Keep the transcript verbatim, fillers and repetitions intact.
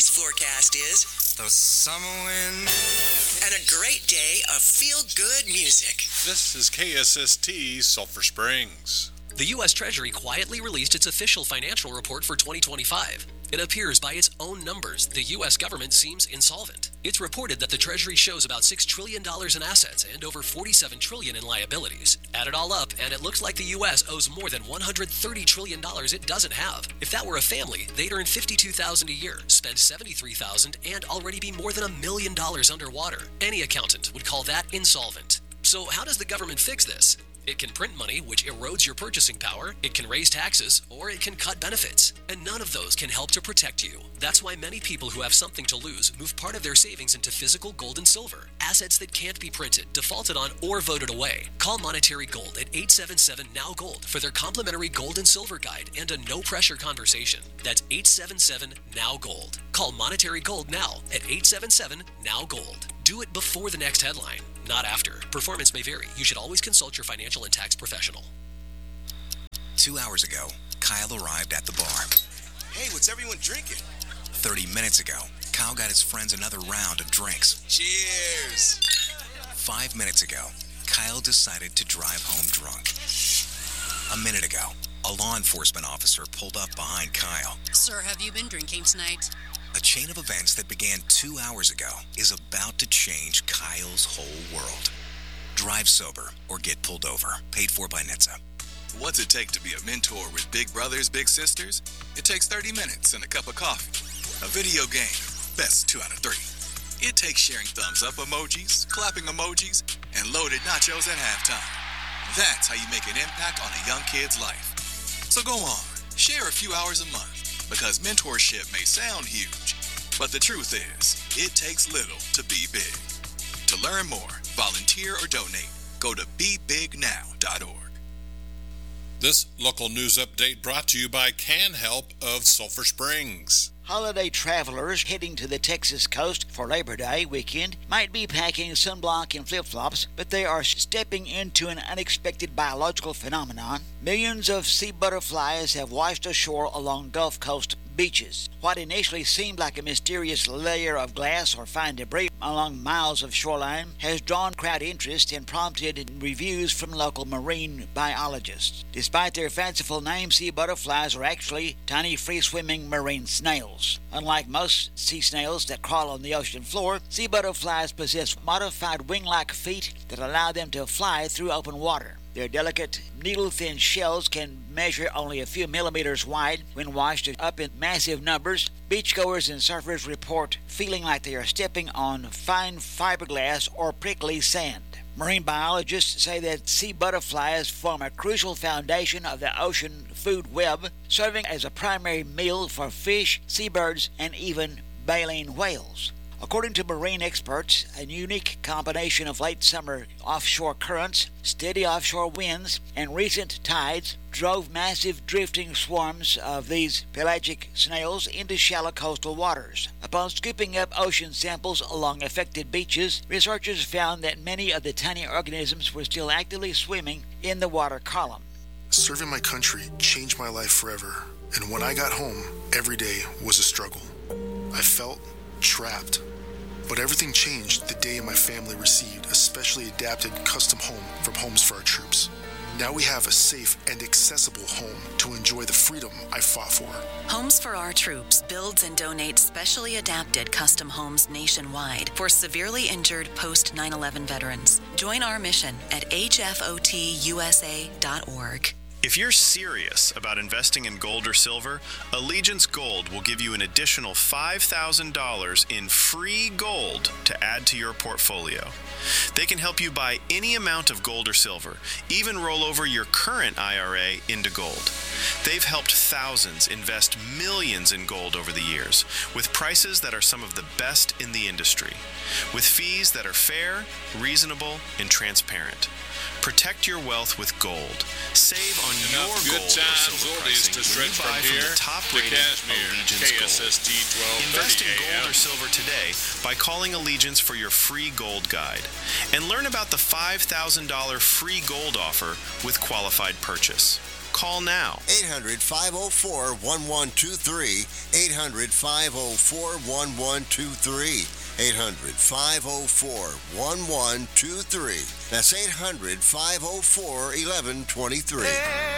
forecast is the summer wind and a great day of feel-good music. This is K S S T Sulphur Springs. The U S Treasury quietly released its official financial report for twenty twenty-five. It appears by its own numbers, the U S government seems insolvent. It's reported that the Treasury shows about six trillion dollars in assets and over forty-seven trillion dollars in liabilities. Add it all up, and it looks like the U S owes more than one hundred thirty trillion dollars it doesn't have. If that were a family, they'd earn fifty-two thousand dollars a year, spend seventy-three thousand dollars, and already be more than a million dollars underwater. Any accountant would call that insolvent. So how does the government fix this? It can print money, which erodes your purchasing power, it can raise taxes, or it can cut benefits. And none of those can help to protect you. That's why many people who have something to lose move part of their savings into physical gold and silver, assets that can't be printed, defaulted on, or voted away. Call Monetary Gold at eight seven seven, N O W Gold for their complimentary gold and silver guide and a no-pressure conversation. That's eight seven seven, N O W Gold. Call Monetary Gold now at eight seven seven, N O W Gold. Do it before the next headline, not after. Performance may vary. You should always consult your financial and tax professional. Two hours ago, Kyle arrived at the bar. Hey, what's everyone drinking? Thirty minutes ago, Kyle got his friends another round of drinks. Cheers! Five minutes ago, Kyle decided to drive home drunk. A minute ago, a law enforcement officer pulled up behind Kyle. Sir, have you been drinking tonight? A chain of events that began two hours ago is about to change Kyle's whole world. Drive sober or get pulled over. Paid for by N H T S A. What's it take to be a mentor with big brothers, big sisters? It takes thirty minutes and a cup of coffee. A video game, best two out of three. It takes sharing thumbs up emojis, clapping emojis, and loaded nachos at halftime. That's how you make an impact on a young kid's life. So go on, share a few hours a month. Because mentorship may sound huge, but the truth is, it takes little to be big. To learn more, volunteer, or donate, go to be big now dot org. This local news update brought to you by Can Help of Sulphur Springs. Holiday travelers heading to the Texas coast for Labor Day weekend might be packing sunblock and flip-flops, but they are stepping into an unexpected biological phenomenon. Millions of sea butterflies have washed ashore along Gulf Coast beaches. What initially seemed like a mysterious layer of glass or fine debris along miles of shoreline has drawn crowd interest and prompted reviews from local marine biologists. Despite their fanciful name, sea butterflies are actually tiny free-swimming marine snails. Unlike most sea snails that crawl on the ocean floor, sea butterflies possess modified wing-like feet that allow them to fly through open water. Their delicate, needle-thin shells can measure only a few millimeters wide when washed up in massive numbers. Beachgoers and surfers report feeling like they are stepping on fine fiberglass or prickly sand. Marine biologists say that sea butterflies form a crucial foundation of the ocean food web, serving as a primary meal for fish, seabirds, and even baleen whales. According to marine experts, a unique combination of late summer offshore currents, steady offshore winds, and recent tides drove massive drifting swarms of these pelagic snails into shallow coastal waters. Upon scooping up ocean samples along affected beaches, researchers found that many of the tiny organisms were still actively swimming in the water column. Serving my country changed my life forever, and when I got home, every day was a struggle. I felt trapped. But everything changed the day my family received a specially adapted custom home from Homes for Our Troops. Now we have a safe and accessible home to enjoy the freedom I fought for. Homes for Our Troops builds and donates specially adapted custom homes nationwide for severely injured post nine eleven veterans. Join our mission at H F O T U S A dot org. If you're serious about investing in gold or silver, Allegiance Gold will give you an additional five thousand dollars in free gold to add to your portfolio. They can help you buy any amount of gold or silver, even roll over your current I R A into gold. They've helped thousands invest millions in gold over the years, with prices that are some of the best in the industry, with fees that are fair, reasonable, and transparent. Protect your wealth with gold. Save on Enough your good gold or times silver oldies pricing to when stretch you buy from from here the top to rated Kashmir. Allegiance K S S T Gold. Invest in twelve thirty gold A M. or silver today by calling Allegiance for your free gold guide. And learn about the five thousand dollars free gold offer with qualified purchase. Call now. eight hundred, five oh four, one one two three. eight hundred, five oh four, one one two three. eight hundred, five oh four, one one two three. That's eight hundred, five oh four, one one two three.